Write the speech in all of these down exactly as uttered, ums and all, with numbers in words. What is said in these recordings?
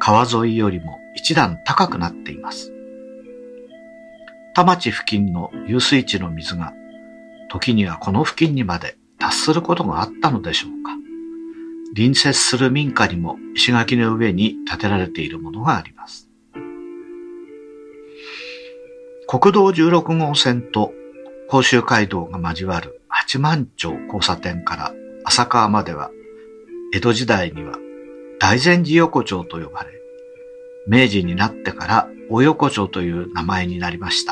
川沿いよりも一段高くなっています。田町付近の遊水地の水が、時にはこの付近にまで達することがあったのでしょうか。隣接する民家にも石垣の上に建てられているものがあります。国道じゅうろく号線と甲州街道が交わる八幡町交差点から浅川までは、江戸時代には大善寺横丁と呼ばれ、明治になってから大横丁という名前になりました。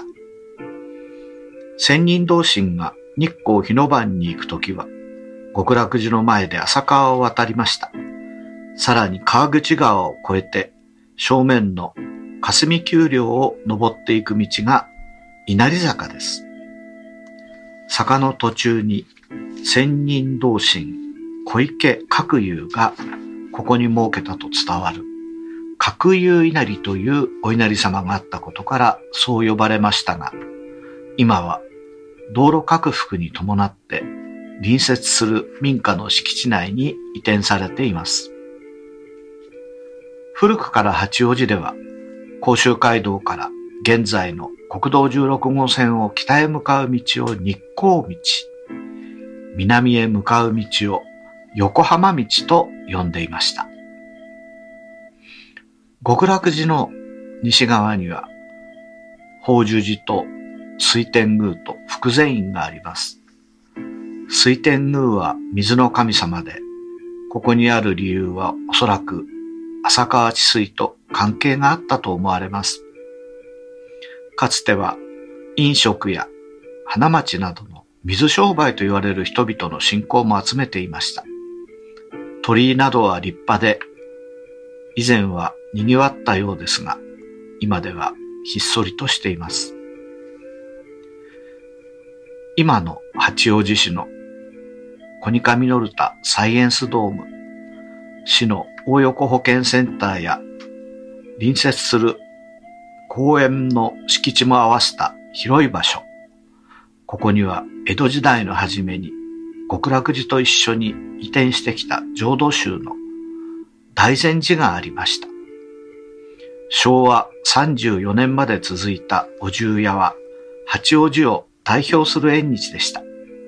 仙人同心が日光日野番に行くときは、極楽寺の前で浅川を渡りました。さらに川口川を越えて、正面の霞丘陵を登っていく道が稲荷坂です。坂の途中に仙人同心小池角友がここに設けたと伝わる角友稲荷というお稲荷様があったことからそう呼ばれましたが、今は道路拡幅に伴って隣接する民家の敷地内に移転されています。古くから八王子では甲州街道から現在の国道じゅうろく号線を北へ向かう道を日光道、南へ向かう道を横浜道と呼んでいました。極楽寺の西側には法寿寺と水天宮と福善院があります。水天宮は水の神様で、ここにある理由はおそらく浅川治水と関係があったと思われます。かつては飲食や花街などの水商売と言われる人々の信仰も集めていました。鳥居などは立派で、以前は賑わったようですが、今ではひっそりとしています。今の八王子市のコニカミノルタサイエンスドーム、市の大横保健センターや隣接する公園の敷地も合わせた広い場所。ここには江戸時代の初めに極楽寺と一緒に移転してきた浄土宗の大善寺がありました。昭和さんじゅうよねんまで続いたお重屋は八王子を代表する縁日でした。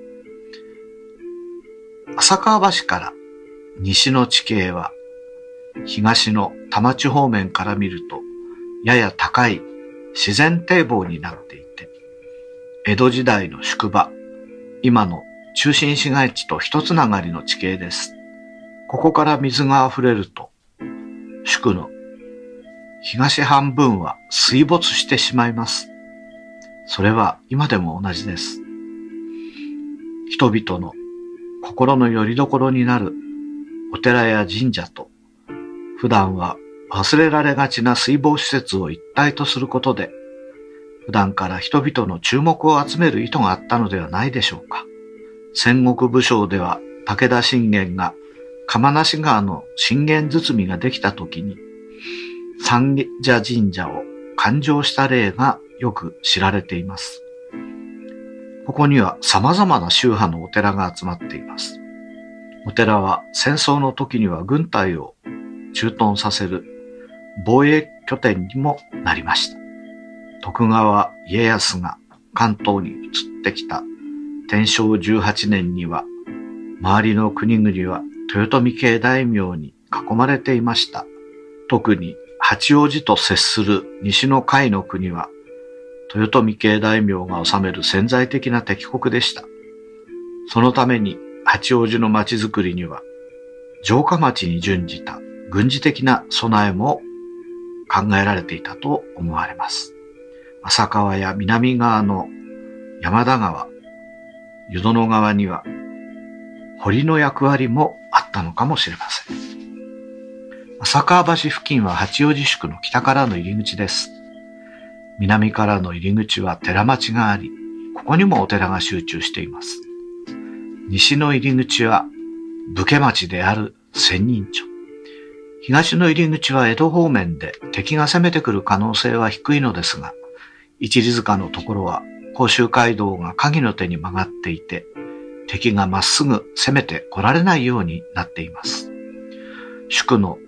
浅川橋から西の地形は東の田町方面から見るとやや高い自然堤防になっていて、江戸時代の宿場、今の中心市街地と一つながりの地形です。ここから水が溢れると、宿の東半分は水没してしまいます。それは今でも同じです。人々の心の拠り所になるお寺や神社と、普段は忘れられがちな水防施設を一体とすることで、普段から人々の注目を集める意図があったのではないでしょうか。戦国武将では武田信玄が釜無川の信玄堤ができた時に、三社神社を勘定した例がよく知られています。ここには様々な宗派のお寺が集まっています。お寺は戦争の時には軍隊を駐屯させる防衛拠点にもなりました。徳川家康が関東に移ってきた天正じゅうはちねんには、周りの国々は豊臣系大名に囲まれていました。特に八王子と接する西の海の国は、豊臣系大名が治める潜在的な敵国でした。そのために八王子の町づくりには、城下町に準じた軍事的な備えも考えられていたと思われます。浅川や南側の山田川、湯殿川には堀の役割もあったのかもしれません。浅川橋付近は八王子宿の北からの入り口です。南からの入り口は寺町があり、ここにもお寺が集中しています。西の入り口は武家町である仙人町。東の入り口は江戸方面で敵が攻めてくる可能性は低いのですが、一里塚のところは甲州街道が鍵の手に曲がっていて、敵がまっすぐ攻めて来られないようになっています。宿の